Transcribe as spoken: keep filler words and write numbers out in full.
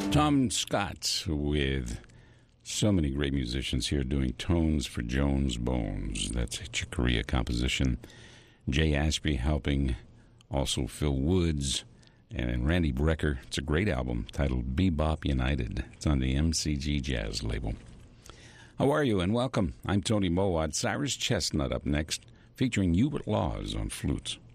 Tom Scott with so many great musicians here doing Tones for Jones Bones. That's a Chick Corea composition. Jay Ashby helping, also Phil Woods and Randy Brecker. It's a great album titled Bebop United. It's on the M C G Jazz label. How are you and welcome. I'm Tony Mowat. Cyrus Chestnut up next, featuring Hubert Laws on flutes.